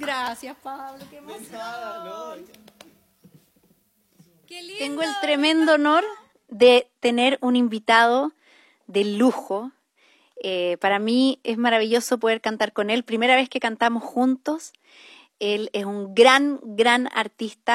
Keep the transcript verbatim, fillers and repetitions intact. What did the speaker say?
Gracias, Pablo, qué emoción. De nada, no. Qué lindo. Tengo el tremendo honor de tener un invitado de lujo. Eh, para mí es maravilloso poder cantar con él. Primera vez que cantamos juntos. Él es un gran, gran artista.